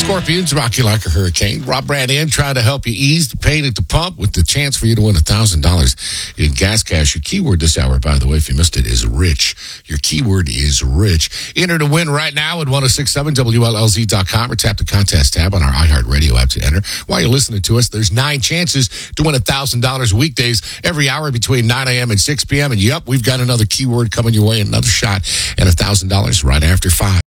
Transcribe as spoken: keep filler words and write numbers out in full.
Scorpions rock you like a hurricane. Rob Brandan trying to help you ease the pain at the pump with the chance for you to win one thousand dollars in gas cash. Your keyword this hour, by the way, if you missed it, is rich. Your keyword is rich. Enter to win right now at ten sixty-seven W L L Z dot com or tap the contest tab on our iHeartRadio app to enter. While you're listening to us, there's nine chances to win one thousand dollars weekdays every hour between nine a.m. and six p.m. And yep, we've got another keyword coming your way, another shot at one thousand dollars right after five.